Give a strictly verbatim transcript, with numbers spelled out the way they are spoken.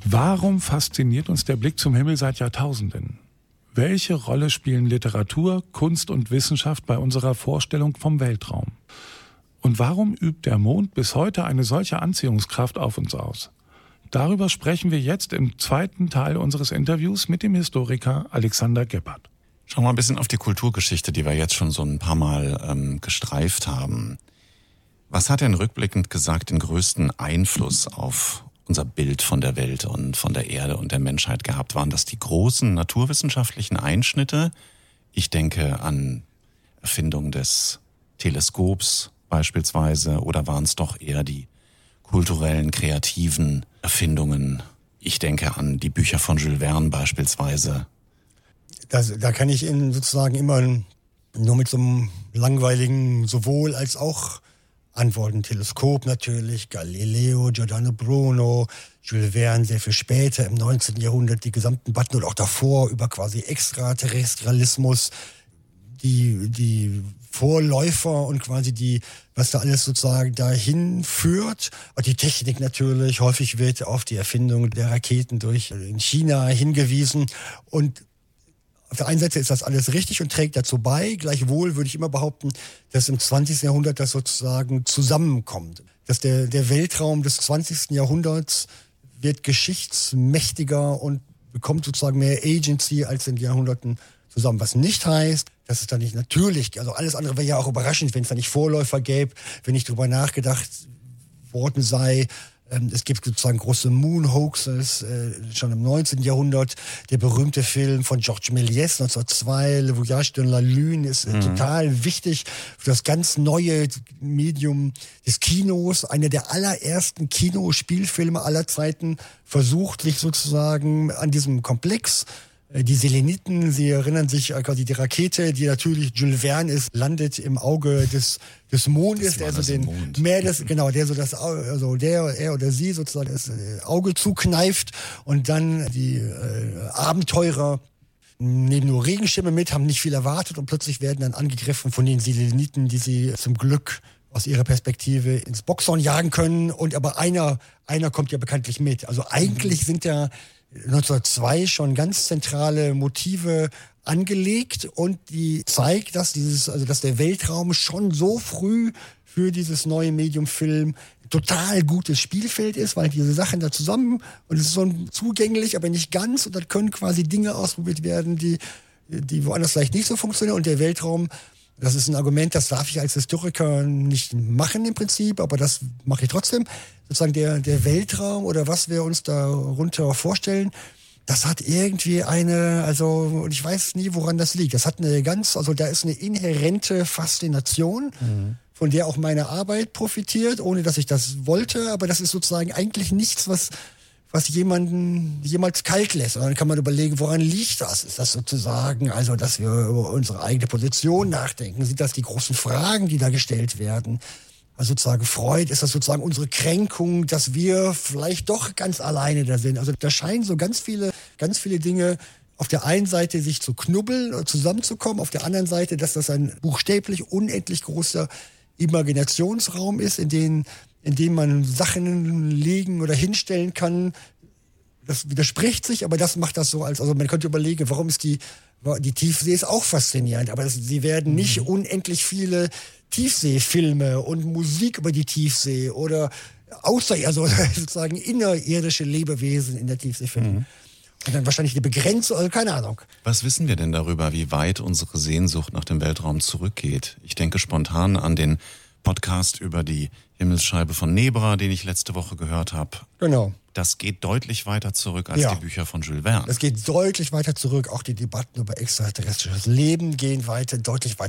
Warum fasziniert uns der Blick zum Himmel seit Jahrtausenden? Welche Rolle spielen Literatur, Kunst und Wissenschaft bei unserer Vorstellung vom Weltraum? Und warum übt der Mond bis heute eine solche Anziehungskraft auf uns aus? Darüber sprechen wir jetzt im zweiten Teil unseres Interviews mit dem Historiker Alexander Gebhardt. Schauen wir mal ein bisschen auf die Kulturgeschichte, die wir jetzt schon so ein paar Mal ähm, gestreift haben. Was hat denn rückblickend gesagt den größten Einfluss auf unser Bild von der Welt und von der Erde und der Menschheit gehabt? Waren das die großen naturwissenschaftlichen Einschnitte? Ich denke an Erfindung des Teleskops beispielsweise, oder waren es doch eher die kulturellen, kreativen Erfindungen? Ich denke an die Bücher von Jules Verne beispielsweise. Das, da kann ich Ihnen sozusagen immer nur mit so einem langweiligen sowohl als auch antworten. Teleskop natürlich, Galileo, Giordano Bruno, Jules Verne sehr viel später im neunzehnten Jahrhundert, die gesamten Debatten und auch davor über quasi Extraterrestrialismus, die, die Vorläufer und quasi die, was da alles sozusagen dahin führt. Und die Technik natürlich, häufig wird auf die Erfindung der Raketen durch in China hingewiesen. Und auf der einen Seite ist das alles richtig und trägt dazu bei. Gleichwohl würde ich immer behaupten, dass im zwanzigsten Jahrhundert das sozusagen zusammenkommt. Dass der, der Weltraum des zwanzigsten Jahrhunderts wird geschichtsmächtiger und bekommt sozusagen mehr Agency als in den Jahrhunderten zusammen. Was nicht heißt, dass es da nicht natürlich, also alles andere wäre ja auch überraschend, wenn es da nicht Vorläufer gäbe, wenn nicht drüber nachgedacht worden sei. Es gibt sozusagen große Moon-Hoaxes, äh, schon im neunzehnten Jahrhundert. Der berühmte Film von Georges Méliès neunzehnhundertzwei, Le Voyage de la Lune, ist äh, mhm. total wichtig für das ganz neue Medium des Kinos. Einer der allerersten Kinospielfilme aller Zeiten versucht sich sozusagen an diesem Komplex. Die Seleniten, Sie erinnern sich quasi die Rakete, die natürlich Jules Verne ist, landet im Auge des des Mondes, der so den Mond. mehr das genau, der so das also der er oder sie sozusagen das Auge zukneift und dann die äh, Abenteurer nehmen nur Regenschirme mit, haben nicht viel erwartet und plötzlich werden dann angegriffen von den Seleniten, die sie zum Glück aus ihrer Perspektive ins Boxhorn jagen können, und aber einer einer kommt ja bekanntlich mit. Also eigentlich sind ja neunzehnhundertzwei schon ganz zentrale Motive angelegt, und die zeigt, dass dieses, also dass der Weltraum schon so früh für dieses neue Medium Film total gutes Spielfeld ist, weil diese Sachen da zusammen, und es ist so zugänglich, aber nicht ganz, und dann können quasi Dinge ausprobiert werden, die die woanders vielleicht nicht so funktionieren, und der Weltraum, das ist ein Argument, das darf ich als Historiker nicht machen im Prinzip, aber das mache ich trotzdem. Sozusagen der, der Weltraum oder was wir uns darunter vorstellen, das hat irgendwie eine, also ich weiß nie, woran das liegt. Das hat eine ganz, also da ist eine inhärente Faszination, mhm. von der auch meine Arbeit profitiert, ohne dass ich das wollte, aber das ist sozusagen eigentlich nichts, was was jemanden jemals kalt lässt. Und dann kann man überlegen, woran liegt das? Ist das sozusagen, also dass wir über unsere eigene Position nachdenken? Sind das die großen Fragen, die da gestellt werden? Also sozusagen Freud, ist das sozusagen unsere Kränkung, dass wir vielleicht doch ganz alleine da sind? Also da scheinen so ganz viele, ganz viele Dinge auf der einen Seite sich zu knubbeln oder zusammenzukommen, auf der anderen Seite, dass das ein buchstäblich unendlich großer Imaginationsraum ist, in den in dem man Sachen legen oder hinstellen kann. Das widerspricht sich, aber das macht das so als, also man könnte überlegen, warum ist die, die Tiefsee ist auch faszinierend, aber das, sie werden nicht mhm. unendlich viele Tiefseefilme und Musik über die Tiefsee oder außer, also sozusagen innerirdische Lebewesen in der Tiefsee finden. Mhm. Und dann wahrscheinlich die Begrenzung, also keine Ahnung. Was wissen wir denn darüber, wie weit unsere Sehnsucht nach dem Weltraum zurückgeht? Ich denke spontan an den Podcast über die Himmelsscheibe von Nebra, den ich letzte Woche gehört habe. Genau. Das geht deutlich weiter zurück als ja. die Bücher von Jules Verne. Es geht deutlich weiter zurück. Auch die Debatten über extraterrestrisches Leben gehen weiter, deutlich weiter